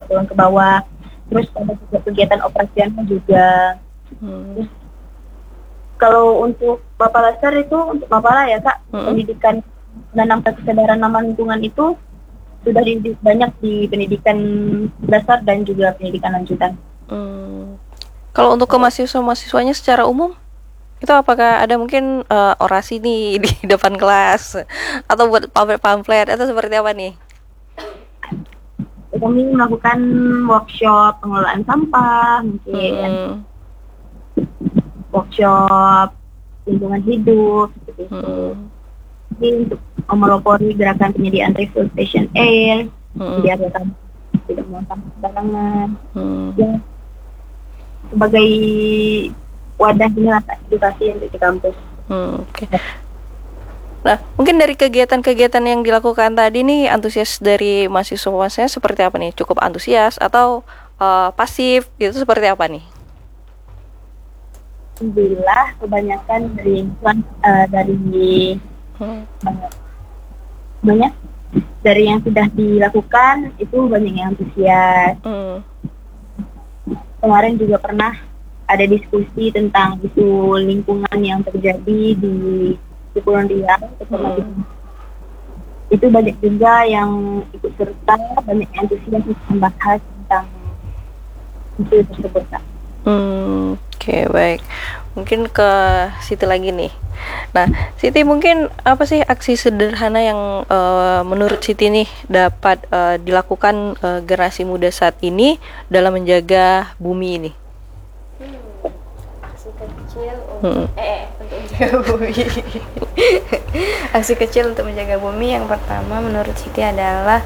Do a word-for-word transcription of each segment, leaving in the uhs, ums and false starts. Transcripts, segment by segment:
turun ke bawah. Terus ada juga kegiatan operasional juga. Hmm. Terus, kalau untuk Mapala Star itu untuk Mapala ya Kak, Hmm. pendidikan menanamkan kesadaran nama lingkungan itu sudah di, banyak di pendidikan dasar dan juga pendidikan lanjutan. Hmm. Kalau untuk ke mahasiswa-mahasiswanya secara umum, itu apakah ada mungkin uh, orasi nih di depan kelas atau buat pamflet-pamflet atau seperti apa nih? Kami melakukan workshop pengelolaan sampah, mungkin Hmm. workshop lingkungan hidup seperti itu. Hmm. Jadi untuk memelopori gerakan penyediaan refill station air, Hmm. biar kita tidak membuang sampah sembarangan. Hmm. Ya, sebagai wadah inilah edukasi untuk di kampus. Hmm, Oke. Okay. Nah, mungkin dari kegiatan-kegiatan yang dilakukan tadi nih, antusias dari mahasiswa-mahasiswanya seperti apa nih? Cukup antusias atau uh, pasif? Itu seperti apa nih? Alhamdulillah kebanyakan dari uh, dari Hmm. uh, banyak dari yang sudah dilakukan itu banyak yang antusias. Hmm. Kemarin juga pernah ada diskusi tentang isu lingkungan yang terjadi di Kepulauan Riau. Hmm. Itu banyak juga yang ikut serta, banyak yang antusias membahas tentang isu tersebut. Hmm, Oke, okay, baik. Mungkin ke Siti lagi nih. Nah, Siti mungkin apa sih aksi sederhana yang uh, menurut Siti nih dapat uh, dilakukan uh, generasi muda saat ini dalam menjaga bumi ini? Hmm, aksi kecil untuk hmm. eh untuk menjaga bumi. Aksi kecil untuk menjaga bumi yang pertama menurut Siti adalah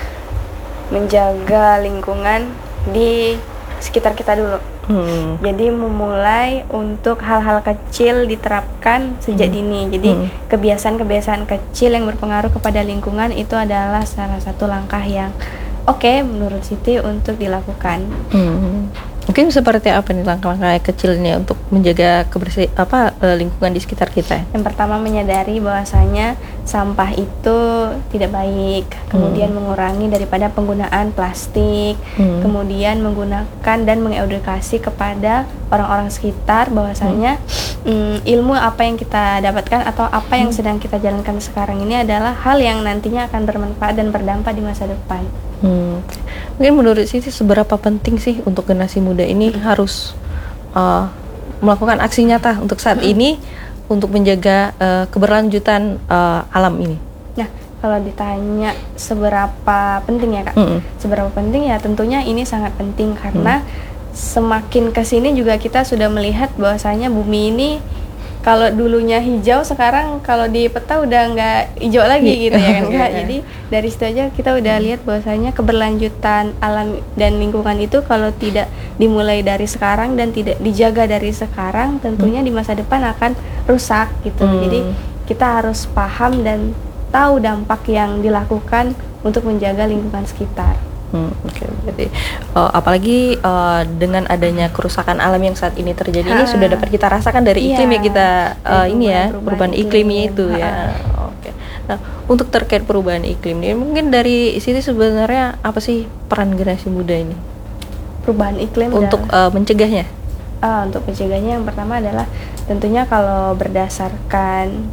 menjaga lingkungan di sekitar kita dulu. Hmm. Jadi memulai untuk hal-hal kecil diterapkan sejak hmm. dini. Jadi hmm. kebiasaan-kebiasaan kecil yang berpengaruh kepada lingkungan itu adalah salah satu langkah yang oke okay, menurut Siti untuk dilakukan. Hmm. Mungkin seperti apa nih langkah-langkah kecilnya untuk menjaga kebersih apa lingkungan di sekitar kita? Yang pertama menyadari bahwasanya sampah itu tidak baik, kemudian hmm. mengurangi daripada penggunaan plastik, hmm. kemudian menggunakan dan mengedukasi kepada orang-orang sekitar bahwasanya hmm. um, ilmu apa yang kita dapatkan atau apa yang hmm. sedang kita jalankan sekarang ini adalah hal yang nantinya akan bermanfaat dan berdampak di masa depan. Hmm. Mungkin menurut Siti seberapa penting sih untuk generasi muda ini hmm. harus uh, melakukan aksi nyata untuk saat hmm. ini untuk menjaga uh, keberlanjutan uh, alam ini? Nah, kalau ditanya seberapa penting ya Kak, hmm. seberapa penting ya tentunya ini sangat penting karena hmm. semakin kesini juga kita sudah melihat bahwasanya bumi ini kalau dulunya hijau, sekarang kalau di peta udah nggak hijau lagi gitu ya kan Kak. Jadi dari situ aja kita udah lihat bahwasanya keberlanjutan alam dan lingkungan itu kalau tidak dimulai dari sekarang dan tidak dijaga dari sekarang, tentunya di masa depan akan rusak gitu. Hmm. Jadi kita harus paham dan tahu dampak yang dilakukan untuk menjaga lingkungan sekitar. Hmm, Oke, okay. Jadi uh, apalagi uh, dengan adanya kerusakan alam yang saat ini terjadi ha. ini sudah dapat kita rasakan dari iklim ya, ya kita uh, ini ya perubahan iklimnya itu ha. ya. Oke. Okay. Nah, untuk terkait perubahan iklim ini mungkin dari sini sebenarnya apa sih peran generasi muda ini? Perubahan iklim untuk uh, mencegahnya? Uh, untuk mencegahnya yang pertama adalah tentunya kalau berdasarkan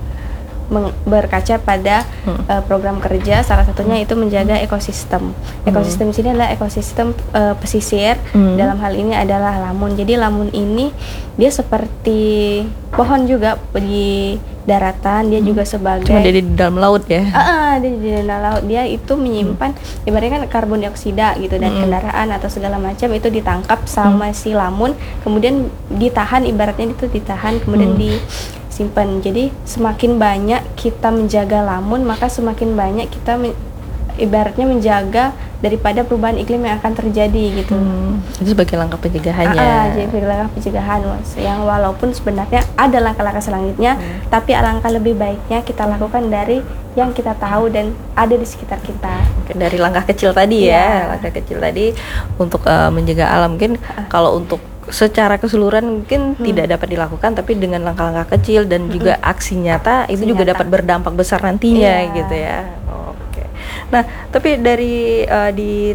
berkaca pada hmm. uh, program kerja, salah satunya itu menjaga ekosistem. Ekosistem hmm. di sini adalah ekosistem uh, pesisir. Hmm. Dalam hal ini adalah lamun. Jadi lamun ini dia seperti pohon juga di daratan, dia hmm. juga sebagai. Cuma dia di dalam laut ya? Uh, uh, dia di dalam laut. Dia itu menyimpan, hmm. ibaratnya kan karbon dioksida gitu dan hmm. kendaraan atau segala macam itu ditangkap sama hmm. si lamun, kemudian ditahan, ibaratnya itu ditahan, kemudian hmm. di simpan. Jadi semakin banyak kita menjaga lamun, maka semakin banyak kita me- ibaratnya menjaga daripada perubahan iklim yang akan terjadi gitu. Hmm, itu sebagai langkah pencegahannya. Ah, jadi sebagai langkah pencegahan, mas. Yang walaupun sebenarnya ada langkah-langkah selanjutnya, hmm. tapi alangkah lebih baiknya kita lakukan dari yang kita tahu dan ada di sekitar kita. Oke, dari langkah kecil tadi ya, ya langkah kecil tadi untuk uh, menjaga alam. Mungkin uh. kalau untuk secara keseluruhan mungkin hmm. tidak dapat dilakukan, tapi dengan langkah-langkah kecil dan hmm. juga aksi nyata aksi itu juga nyata. dapat berdampak besar nantinya yeah. gitu ya. Oke. Nah, tapi dari uh, di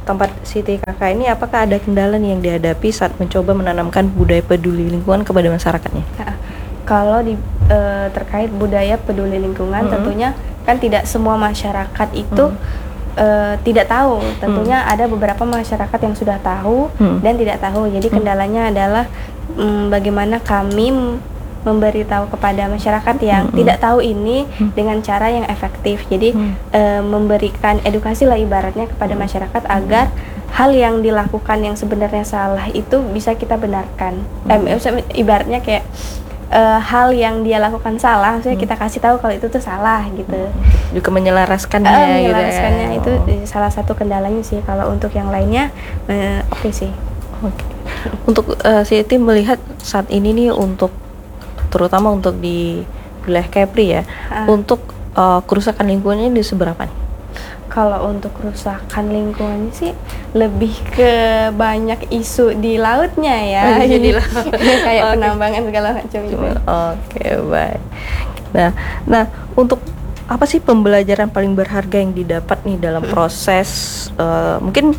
tempat Siti Kakak ini, apakah ada kendala nih yang dihadapi saat mencoba menanamkan budaya peduli lingkungan kepada masyarakatnya? Nah, kalau di e, terkait budaya peduli lingkungan, mm-hmm. tentunya kan tidak semua masyarakat itu mm-hmm. e, tidak tahu. Tentunya mm-hmm. ada beberapa masyarakat yang sudah tahu mm-hmm. dan tidak tahu. Jadi kendalanya mm-hmm. adalah mm, bagaimana kami memberitahu kepada masyarakat yang hmm. tidak tahu ini hmm. dengan cara yang efektif. Jadi hmm. e, memberikan edukasi lah ibaratnya kepada masyarakat agar hal yang dilakukan yang sebenarnya salah itu bisa kita benarkan. Hmm. E, ibaratnya kayak e, hal yang dia lakukan salah, maksudnya hmm. kita kasih tahu kalau itu tuh salah gitu. Juga menyelaraskannya. E, menyelaraskannya gitu ya. Itu oh. salah satu kendalanya sih. Kalau untuk yang lainnya e, oke okay sih. Oke. Okay. Untuk uh, Siti melihat saat ini nih, untuk terutama untuk di wilayah Kepri ya, uh. untuk uh, kerusakan lingkungannya di seberapa nih? Kalau untuk kerusakan lingkungannya sih lebih ke banyak isu di lautnya ya, oh, jadi kayak okay. penambangan segala macam gitu. Oke, okay, baik. Nah, nah untuk apa sih pembelajaran paling berharga yang didapat nih dalam proses uh, mungkin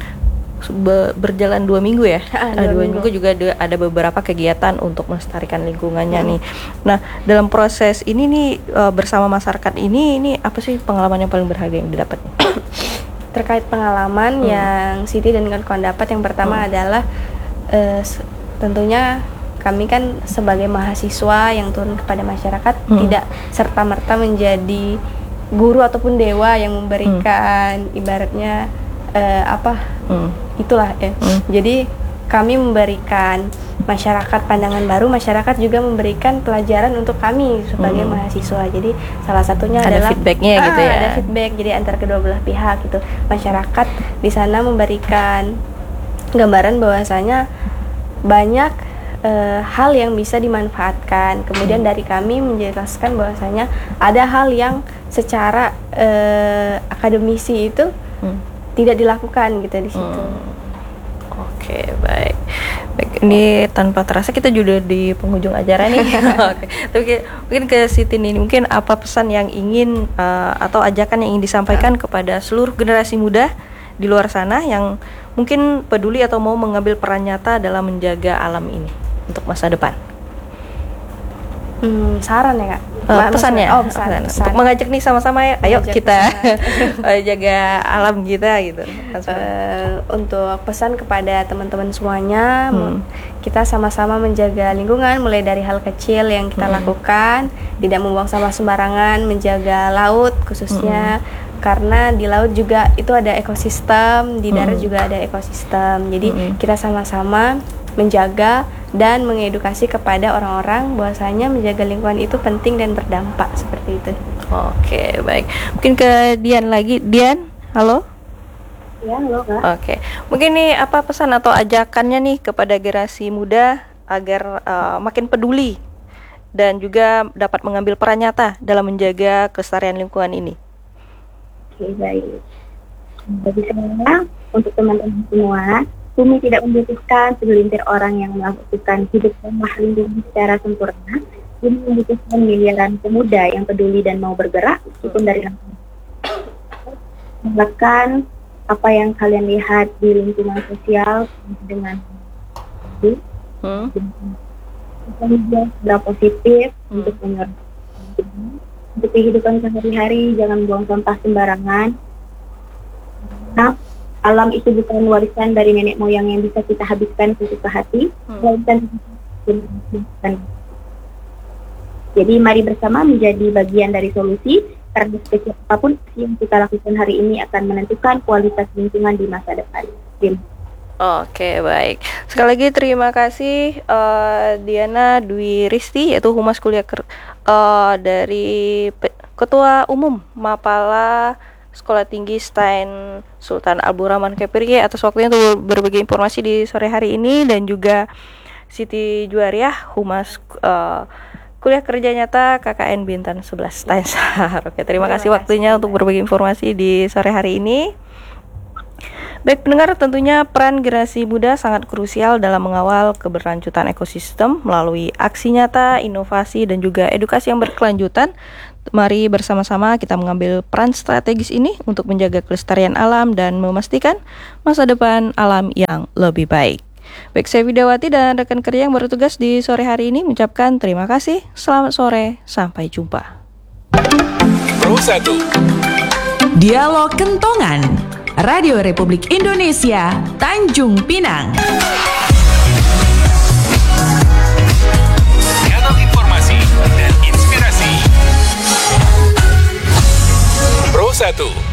berjalan dua minggu ya, ah, dua, dua minggu. minggu juga ada, ada beberapa kegiatan untuk melestarikan lingkungannya hmm. nih. Nah, dalam proses ini nih bersama masyarakat ini, ini apa sih pengalaman yang paling berharga yang didapat? Terkait pengalaman hmm. yang Siti dan kawan-kawan dapat, yang pertama hmm. adalah uh, tentunya kami kan sebagai mahasiswa yang turun kepada masyarakat hmm. tidak serta-merta menjadi guru ataupun dewa yang memberikan hmm. ibaratnya uh, apa hmm. itulah ya. Hmm. Jadi kami memberikan masyarakat pandangan baru, masyarakat juga memberikan pelajaran untuk kami sebagai hmm. mahasiswa. Jadi salah satunya ada adalah feedbacknya ah, gitu ya. Ada feedback, jadi antar kedua belah pihak gitu. Masyarakat di sana memberikan gambaran bahwasanya banyak e, hal yang bisa dimanfaatkan. Kemudian hmm. dari kami menjelaskan bahwasanya ada hal yang secara e, akademisi itu hmm. tidak dilakukan gitu di situ. Hmm. Oke, baik. Baik, ini tanpa terasa kita juga di penghujung acara nih. Oke. Tapi mungkin ke Siti ini, mungkin apa pesan yang ingin uh, atau ajakan yang ingin disampaikan kepada seluruh generasi muda di luar sana yang mungkin peduli atau mau mengambil peran nyata dalam menjaga alam ini untuk masa depan? Hmm, saran ya Kak? Uh, pesannya, oh, pesan, pesan. pesan. Untuk mengajak nih sama-sama ya, ayo mengajak kita jaga alam kita gitu. Uh, untuk pesan kepada teman-teman semuanya, hmm. kita sama-sama menjaga lingkungan, mulai dari hal kecil yang kita hmm. lakukan, tidak membuang sampah sembarangan, menjaga laut khususnya, hmm. karena di laut juga itu ada ekosistem, di darat hmm. juga ada ekosistem. Jadi hmm. kita sama-sama menjaga dan mengedukasi kepada orang-orang bahwasanya menjaga lingkungan itu penting dan berdampak, seperti itu. Oke, baik. Mungkin ke Dian lagi. Dian, halo? Ya, halo Kak. Oke. Mungkin nih apa pesan atau ajakannya nih kepada generasi muda agar uh, makin peduli dan juga dapat mengambil peran nyata dalam menjaga kelestarian lingkungan ini? Oke, baik. Bagi saya, untuk teman-teman semua, bumi tidak membutuhkan segelintir orang yang melakukan hidup ramah lingkungan secara sempurna. Bumi membutuhkan miliaran pemuda yang peduli dan mau bergerak, meskipun dari langsung. Melakukan apa yang kalian lihat di lingkungan sosial dengan hmm. dengan positif hmm. untuk menyoroti untuk kehidupan sehari-hari. Jangan buang sampah sembarangan. Nah, alam itu bukan warisan dari nenek moyang yang bisa kita habiskan sesuka hati. Warisan hmm. Jadi mari bersama menjadi bagian dari solusi, karena sekecil apapun yang kita lakukan hari ini akan menentukan kualitas lingkungan di masa depan. Terima. Oke, baik. Sekali lagi terima kasih uh, Diana Dwi Risti, yaitu Humas Kuliah Ker- uh, dari P- Ketua Umum Mapala Sekolah Tinggi Stein Sultan Abdurrahman Kepri atas waktunya untuk berbagi informasi di sore hari ini, dan juga Siti Juwariah, Humas uh, Kuliah Kerja Nyata K K N Bintan sebelas Stein Sahar. Oke, terima, terima kasih waktunya kasih. Untuk berbagi informasi di sore hari ini. Baik pendengar, tentunya peran generasi muda sangat krusial dalam mengawal keberlanjutan ekosistem melalui aksi nyata, inovasi, dan juga edukasi yang berkelanjutan. Mari bersama-sama kita mengambil peran strategis ini untuk menjaga kelestarian alam dan memastikan masa depan alam yang lebih baik. Baik, saya Widawati dan rekan kerja yang bertugas di sore hari ini mengucapkan terima kasih. Selamat sore, sampai jumpa. Pro satu Dialog Kentongan Radio Republik Indonesia, Tanjung Pinang. Kanal informasi dan inspirasi. Pro satu